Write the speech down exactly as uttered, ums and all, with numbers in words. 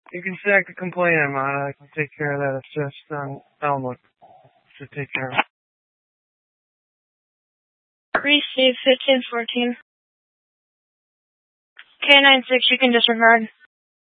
You can stack the complaint on it. I can take care of that. It's just on Elmwood to take care of. Receive fifteen fourteen. K nine six, you can disregard.